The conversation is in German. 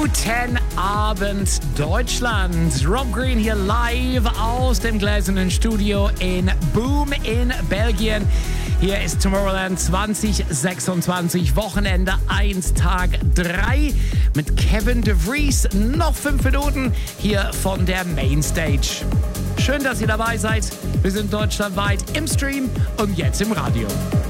Guten Abend, Deutschland. Rob Green hier live aus dem gläsernen Studio in Boom in Belgien. Hier ist Tomorrowland 2026, Wochenende 1, Tag 3 mit Kevin de Vries. Noch 5 Minuten hier von der Mainstage. Schön, dass ihr dabei seid. Wir sind deutschlandweit im Stream und jetzt im Radio.